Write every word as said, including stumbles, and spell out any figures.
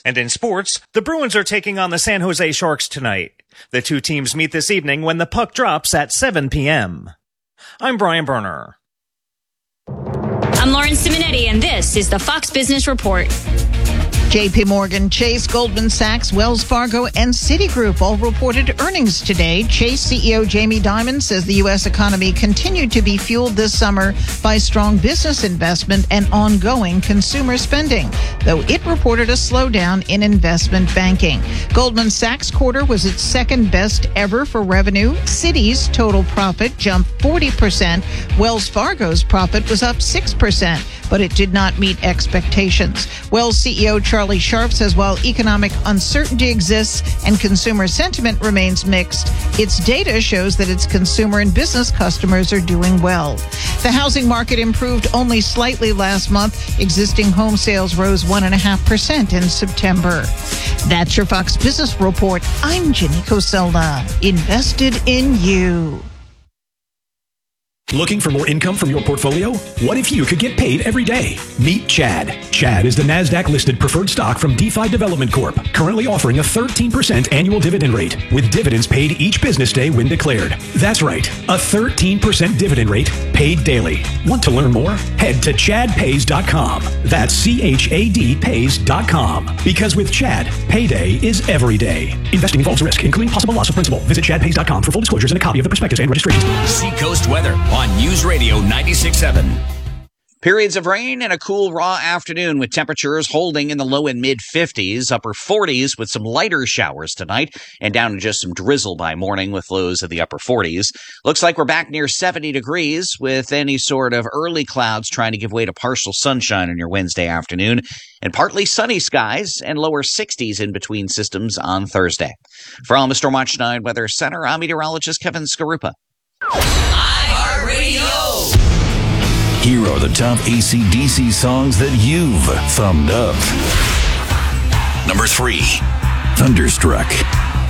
And in sports, the Bruins are taking on the San Jose Sharks tonight. The two teams meet this evening when the puck drops at seven p.m. I'm Brian Berner. I'm Lauren Simonetti, and this is the Fox Business Report. J P. Morgan Chase, Goldman Sachs, Wells Fargo, and Citigroup all reported earnings today. Chase C E O Jamie Dimon says the U S economy continued to be fueled this summer by strong business investment and ongoing consumer spending, though it reported a slowdown in investment banking. Goldman Sachs' quarter was its second best ever for revenue. Citi's total profit jumped forty percent. Wells Fargo's profit was up six percent, but it did not meet expectations. Wells C E O Charlie Sharp says while economic uncertainty exists and consumer sentiment remains mixed, its data shows that its consumer and business customers are doing well. The housing market improved only slightly last month. Existing home sales rose one point five percent in September. That's your Fox Business Report. I'm Jenny Cosella. Invested in you. Looking for more income from your portfolio? What if you could get paid every day? Meet Chad. Chad is the NASDAQ-listed preferred stock from DeFi Development Corp, currently offering a thirteen percent annual dividend rate, with dividends paid each business day when declared. That's right, a thirteen percent dividend rate paid daily. Want to learn more? Head to chad pays dot com. That's C H A D pays dot com. Because with Chad, payday is every day. Investing involves risk, including possible loss of principal. Visit chad pays dot com for full disclosures and a copy of the prospectus and registration. Seacoast weather on News Radio ninety-six point seven. Periods of rain and a cool, raw afternoon with temperatures holding in the low and mid-fifties, upper forties with some lighter showers tonight, and down to just some drizzle by morning with lows of the upper forties. Looks like we're back near seventy degrees with any sort of early clouds trying to give way to partial sunshine on your Wednesday afternoon, and partly sunny skies and lower sixties in between systems on Thursday. For Alma Stormwatch nine Weather Center, I'm meteorologist Kevin Skarupa. Radio. Here are the top A C D C songs that you've thumbed up. Number three, Thunderstruck.